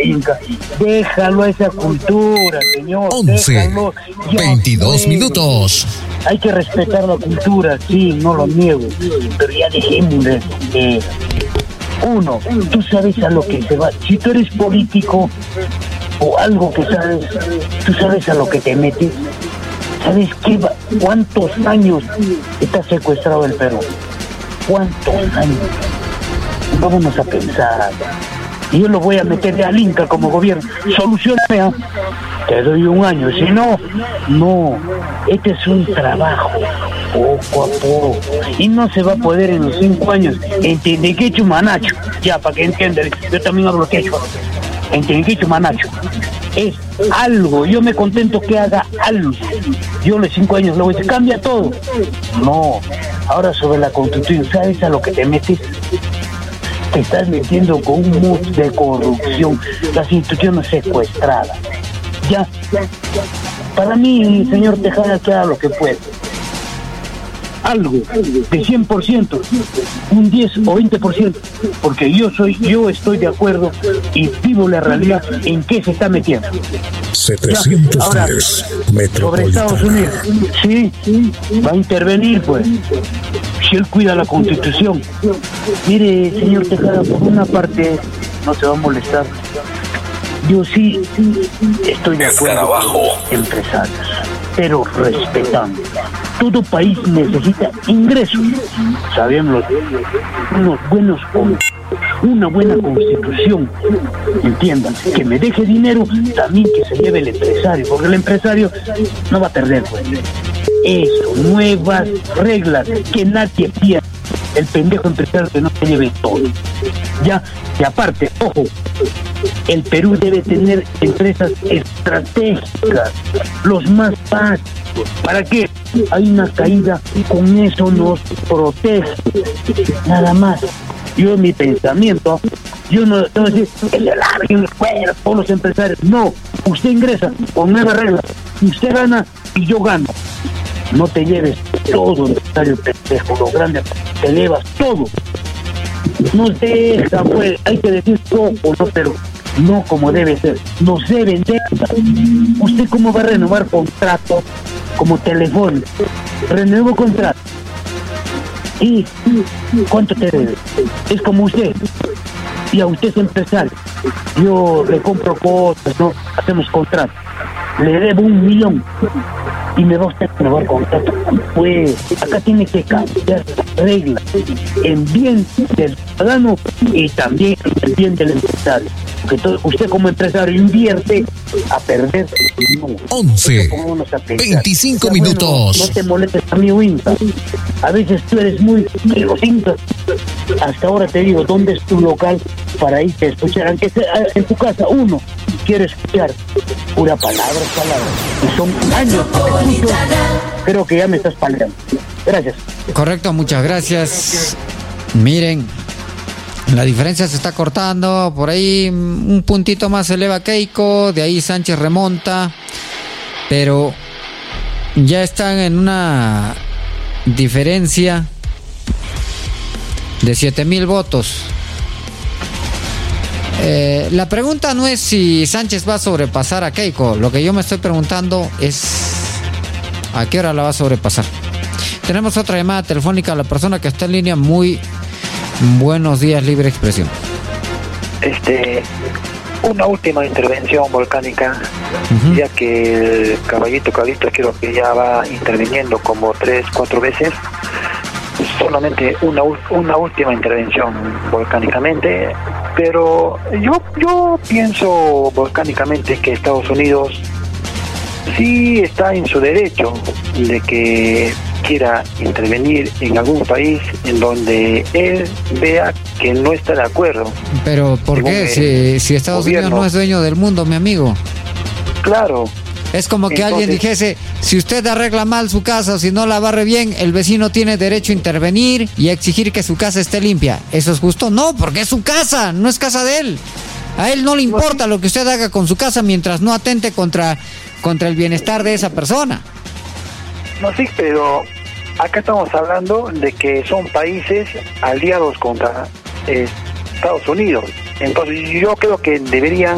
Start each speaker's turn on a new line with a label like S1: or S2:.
S1: Inca. Déjalo a esa cultura, señor.
S2: 11:22 minutos.
S1: Hay que respetar la cultura, sí, no lo niego, pero ya dejémosle. Uno, tú sabes a lo que se va. Si tú eres político o algo que sabes, tú sabes a lo que te metes. ¿Sabes qué? ¿Cuántos años está secuestrado el Perú? ¿Cuántos años? Vámonos a pensar. Y yo lo voy a meter al Inca como gobierno. Solucioname, ¿eh? Te doy un año. Si no, no. Este es un trabajo poco a poco. Y no se va a poder en los 5 años. Entiende que hecho manacho. Ya, para que entiendan. Yo también hablo quechua. Entiende que hecho manacho. Es algo. Yo me contento que haga algo. Yo en los 5 años luego dice, cambia todo. No. Ahora sobre la Constitución, ¿sabes a lo que te metes? Te estás metiendo con un mundo de corrupción, las instituciones secuestradas. Ya, para mí, señor Tejada, que haga lo que puede. Algo de 100%, un 10 o 20%, porque yo estoy de acuerdo y vivo la realidad en qué se está metiendo.
S2: 710
S1: ahora, sobre Estados Unidos, sí, va a intervenir, pues, si él cuida la Constitución. Mire, señor Tejada, por una parte, no se va a molestar. Yo sí estoy de acuerdo con empresarios, pero respetando. Todo país necesita ingresos. Sabemos unos buenos, una buena constitución. Entiendan, que me deje dinero, también que se lleve el empresario, porque el empresario no va a perder, pues. Eso, nuevas reglas, que nadie pierda. El pendejo empresario que no se lleve todo. Ya, y aparte, ojo, el Perú debe tener empresas estratégicas, los más básicos. ¿Para qué? Hay una caída y con eso nos protege. Nada más. Yo, mi pensamiento, yo no voy a decir, que le larguen los cuellos a todos los empresarios. No, usted ingresa con nuevas reglas, usted gana y yo gano. No te lleves todo, empresario pendejo, lo grande, te llevas todo. No deja, pues, hay que decir poco, no, pero no como debe ser. Nos deben deuda. ¿Usted cómo va a renovar contrato como Telefónica? Renuevo contrato. ¿Y cuánto te debe? Es como usted. Y a usted es empresario. Yo le compro cosas, ¿no? Hacemos contrato. Le debo 1 millón. Y me va usted a renovar contrato. Pues acá tiene que cambiar reglas en bien del ciudadano y también en bien del empresario. Porque usted como empresario invierte a perder. No.
S2: 11:25 minutos.
S1: No te molestes a mí, Winca. A veces tú eres muy egocéntrico. Hasta ahora te digo, ¿dónde es tu local para irte a escuchar? Aunque sea en tu casa, uno quiere escuchar pura palabra. Y son años que escucho. Creo que ya me estás paleando. Gracias.
S3: Correcto, muchas gracias. Miren, la diferencia se está cortando. Por ahí un puntito más se eleva Keiko. De ahí Sánchez remonta. Pero ya están en una diferencia de 7,000 votos. La pregunta no es si Sánchez va a sobrepasar a Keiko. Lo que yo me estoy preguntando es ¿a qué hora la va a sobrepasar? Tenemos otra llamada telefónica a la persona que está en línea. Muy buenos días, Libre Expresión.
S4: Una última intervención volcánica, ya que el caballito Calixto creo que ya va interviniendo como 3-4 veces. Solamente una última intervención volcánicamente, pero yo pienso volcánicamente que Estados Unidos sí está en su derecho de que quiera intervenir en algún país en donde él vea que no está de acuerdo.
S3: Pero ¿por qué? Si Estados Unidos no es dueño del mundo, mi amigo.
S4: Claro.
S3: Es como que alguien dijese, si usted arregla mal su casa o si no la barre bien, el vecino tiene derecho a intervenir y a exigir que su casa esté limpia. ¿Eso es justo? No, porque es su casa, no es casa de él. A él no le importa lo que usted haga con su casa mientras no atente contra el bienestar de esa persona.
S4: No, sí, pero acá estamos hablando de que son países aliados contra Estados Unidos. Entonces yo creo que deberían